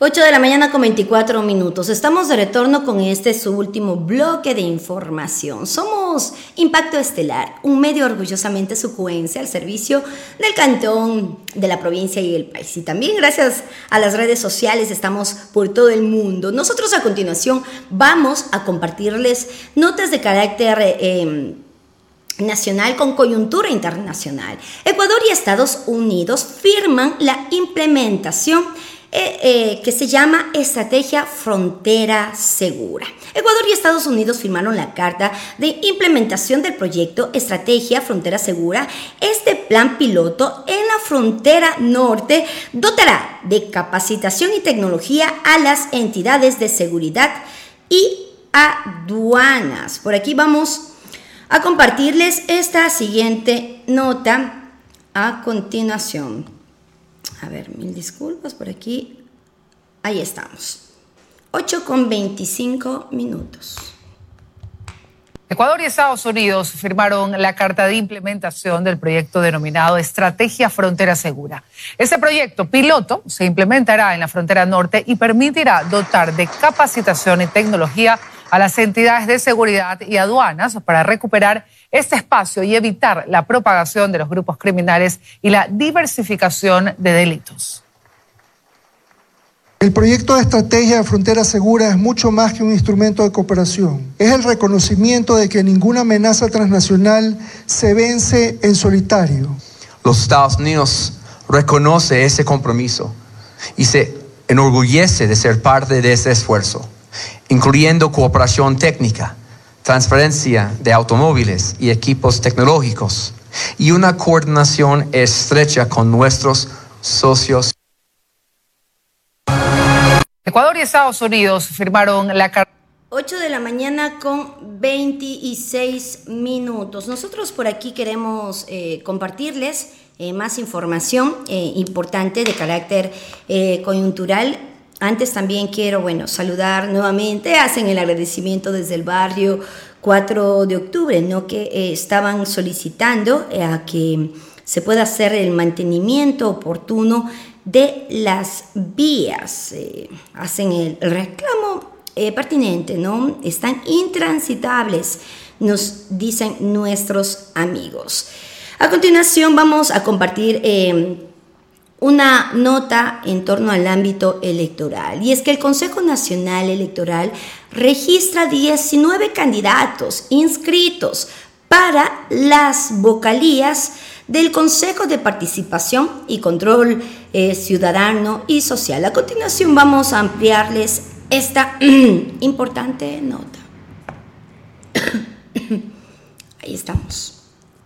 8 de la mañana con 24 minutos. Estamos de retorno con su último bloque de información. Somos Impacto Estelar, un medio orgullosamente sucuense al servicio del cantón, de la provincia y del país. Y también gracias a las redes sociales estamos por todo el mundo. Nosotros a continuación vamos a compartirles notas de carácter nacional con coyuntura internacional. Ecuador y Estados Unidos firman la implementación que se llama Estrategia Frontera Segura. Ecuador y Estados Unidos firmaron la carta de implementación del proyecto Estrategia Frontera Segura. Este plan piloto en la frontera norte dotará de capacitación y tecnología a las entidades de seguridad y aduanas. Por aquí vamos a compartirles esta siguiente nota a continuación. A ver, mil disculpas por aquí. Ahí estamos. 8 con 25 minutos. Ecuador y Estados Unidos firmaron la carta de implementación del proyecto denominado Estrategia Frontera Segura. Este proyecto piloto se implementará en la frontera norte y permitirá dotar de capacitación y tecnología a las entidades de seguridad y aduanas para recuperar este espacio y evitar la propagación de los grupos criminales y la diversificación de delitos. El proyecto de Estrategia de Frontera Segura es mucho más que un instrumento de cooperación. Es el reconocimiento de que ninguna amenaza transnacional se vence en solitario. Los Estados Unidos reconoce ese compromiso y se enorgullece de ser parte de ese esfuerzo, incluyendo cooperación técnica, transferencia de automóviles y equipos tecnológicos y una coordinación estrecha con nuestros socios. Ecuador y Estados Unidos firmaron la carta. 8 de la mañana con 26 minutos. Nosotros por aquí queremos compartirles más información importante de carácter coyuntural. Antes también quiero, saludar nuevamente, hacen el agradecimiento desde el barrio 4 de octubre, ¿no? Que estaban solicitando a que se pueda hacer el mantenimiento oportuno de las vías. Hacen el reclamo pertinente, ¿no? Están intransitables, nos dicen nuestros amigos. A continuación vamos a compartir una nota en torno al ámbito electoral, y es que el Consejo Nacional Electoral registra 19 candidatos inscritos para las vocalías del Consejo de Participación y Control Ciudadano y Social. A continuación vamos a ampliarles esta importante nota. Ahí estamos.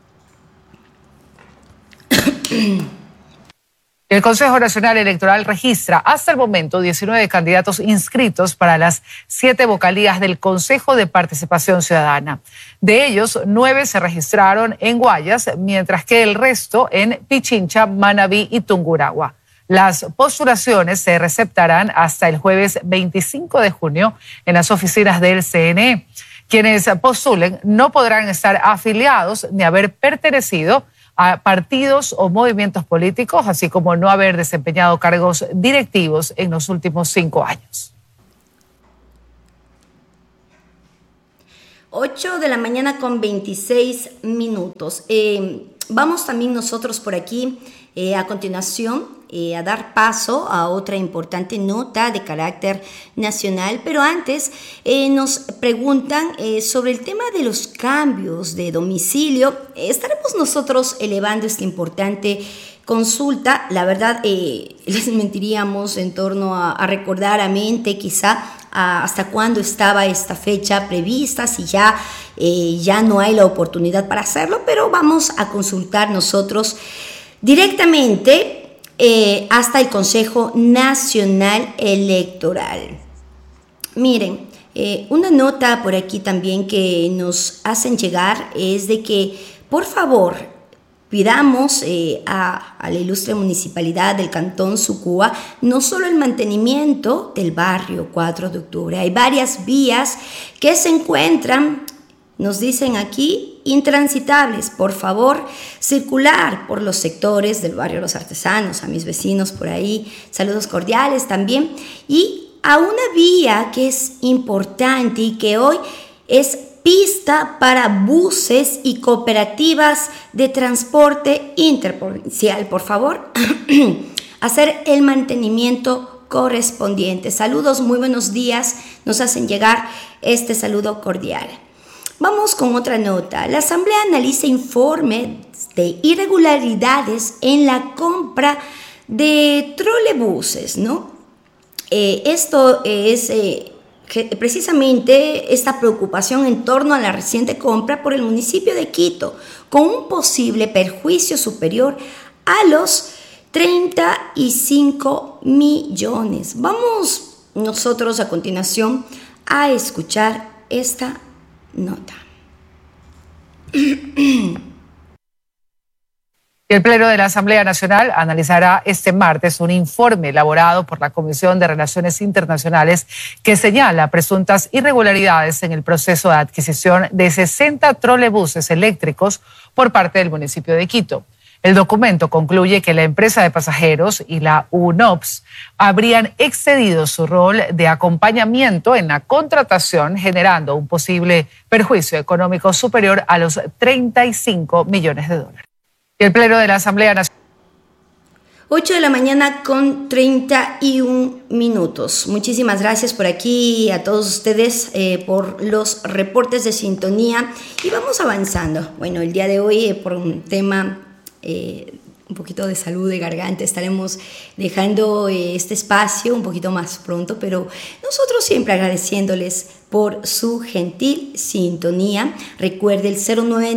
El Consejo Nacional Electoral registra hasta el momento 19 candidatos inscritos para las 7 vocalías del Consejo de Participación Ciudadana. De ellos, 9 se registraron en Guayas, mientras que el resto en Pichincha, Manabí y Tungurahua. Las postulaciones se receptarán hasta el jueves 25 de junio en las oficinas del CNE. Quienes postulen no podrán estar afiliados ni haber pertenecido a partidos o movimientos políticos, así como no haber desempeñado cargos directivos en los últimos 5 años. 8 de la mañana con 26 minutos. Vamos también nosotros por aquí a continuación a dar paso a otra importante nota de carácter nacional, pero antes nos preguntan sobre el tema de los cambios de domicilio. Estaremos nosotros elevando esta importante consulta. La verdad, les mentiríamos en torno a recordar a mente quizá hasta cuándo estaba esta fecha prevista, si ya no hay la oportunidad para hacerlo, pero vamos a consultar nosotros directamente hasta el Consejo Nacional Electoral. Miren, una nota por aquí también que nos hacen llegar es de que, por favor, pidamos a la ilustre municipalidad del Cantón Sucúa no solo el mantenimiento del barrio 4 de octubre, hay varias vías que se encuentran Nos dicen aquí, intransitables, por favor, circular por los sectores del barrio Los Artesanos, a mis vecinos por ahí, saludos cordiales también, y a una vía que es importante y que hoy es pista para buses y cooperativas de transporte interprovincial, por favor, hacer el mantenimiento correspondiente. Saludos, muy buenos días, nos hacen llegar este saludo cordial. Vamos con otra nota. La Asamblea analiza informe de irregularidades en la compra de trolebuses, ¿no? Esto es precisamente esta preocupación en torno a la reciente compra por el municipio de Quito, con un posible perjuicio superior a los 35 millones. Vamos nosotros a continuación a escuchar esta nota. El Pleno de la Asamblea Nacional analizará este martes un informe elaborado por la Comisión de Relaciones Internacionales que señala presuntas irregularidades en el proceso de adquisición de 60 trolebuses eléctricos por parte del municipio de Quito. El documento concluye que la empresa de pasajeros y la UNOPS habrían excedido su rol de acompañamiento en la contratación, generando un posible perjuicio económico superior a los 35 millones de dólares. Y el Pleno de la Asamblea Nacional. 8 de la mañana con 31 minutos. Muchísimas gracias por aquí a todos ustedes por los reportes de sintonía y vamos avanzando. Bueno, el día de hoy por un tema un poquito de salud de garganta estaremos dejando este espacio un poquito más pronto, pero nosotros siempre agradeciéndoles por su gentil sintonía. Recuerde el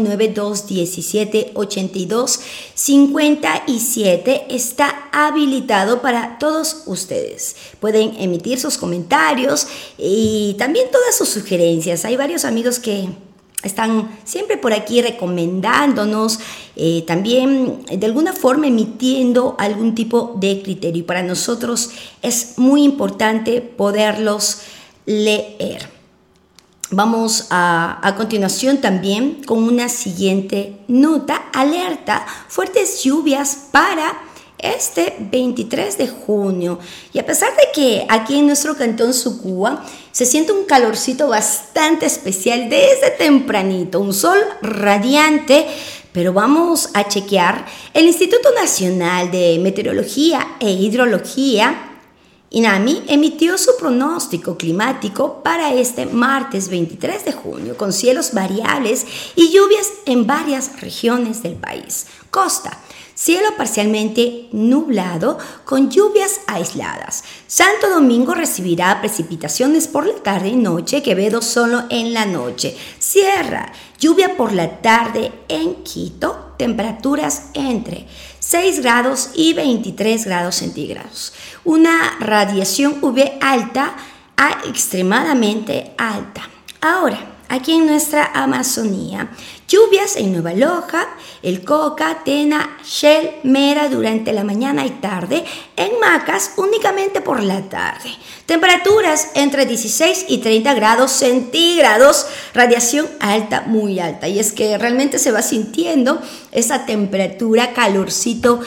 092-17-82-57 está habilitado para todos ustedes. Pueden emitir sus comentarios y también todas sus sugerencias. Hay varios amigos que están siempre por aquí recomendándonos, también de alguna forma emitiendo algún tipo de criterio. Y para nosotros es muy importante poderlos leer. Vamos a continuación también con una siguiente nota. Alerta, fuertes lluvias para este 23 de junio. Y a pesar de que aquí en nuestro cantón Sucúa se siente un calorcito bastante especial desde tempranito, un sol radiante, pero vamos a chequear. El Instituto Nacional de Meteorología e Hidrología, INAMI, emitió su pronóstico climático para este martes 23 de junio, con cielos variables y lluvias en varias regiones del país. Costa, cielo parcialmente nublado con lluvias aisladas. Santo Domingo recibirá precipitaciones por la tarde y noche, Quevedo solo en la noche. Sierra, lluvia por la tarde en Quito, temperaturas entre 6 grados y 23 grados centígrados. Una radiación UV alta a extremadamente alta. Ahora, aquí en nuestra Amazonía, lluvias en Nueva Loja, El Coca, Tena, Shell, Mera durante la mañana y tarde, en Macas únicamente por la tarde. Temperaturas entre 16 y 30 grados centígrados, radiación alta, muy alta. Y es que realmente se va sintiendo esa temperatura, calorcito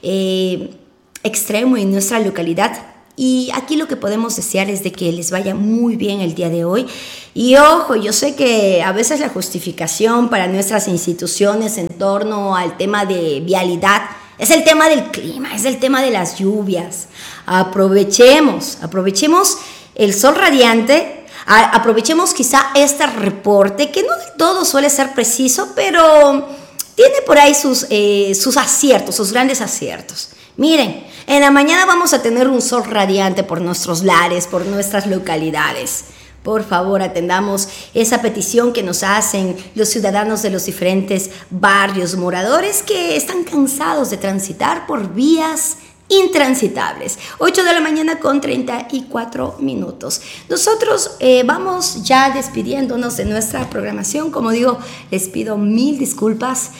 extremo en nuestra localidad. Y aquí lo que podemos desear es de que les vaya muy bien el día de hoy. Y ojo, yo sé que a veces la justificación para nuestras instituciones en torno al tema de vialidad es el tema del clima, es el tema de las lluvias. Aprovechemos el sol radiante, aprovechemos quizá este reporte, que no de todo suele ser preciso, pero tiene por ahí sus aciertos, sus grandes aciertos. Miren, en la mañana vamos a tener un sol radiante por nuestros lares, por nuestras localidades. Por favor, atendamos esa petición que nos hacen los ciudadanos de los diferentes barrios, moradores que están cansados de transitar por vías intransitables. 8 de la mañana con 34 minutos. Nosotros vamos ya despidiéndonos de nuestra programación. Como digo, les pido mil disculpas.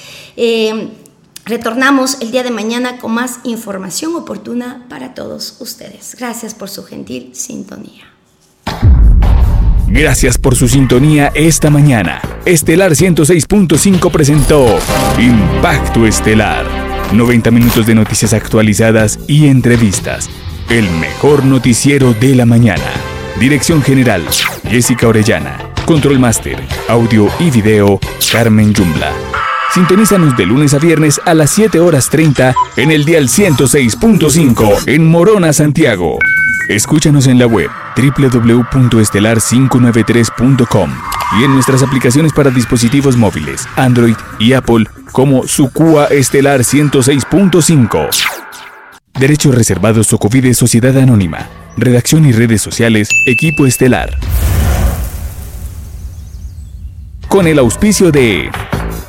Retornamos el día de mañana con más información oportuna para todos ustedes. Gracias por su gentil sintonía. Gracias por su sintonía esta mañana. Estelar 106.5 presentó Impacto Estelar. 90 minutos de noticias actualizadas y entrevistas. El mejor noticiero de la mañana. Dirección General, Jessica Orellana. Control Máster, audio y video, Carmen Yumbla. Sintonízanos de lunes a viernes a las 7:30 en el dial 106.5 en Morona, Santiago. Escúchanos en la web www.estelar593.com y en nuestras aplicaciones para dispositivos móviles, Android y Apple como Sucúa Estelar 106.5. Derechos reservados Socovide Sociedad Anónima. Redacción y redes sociales, Equipo Estelar. Con el auspicio de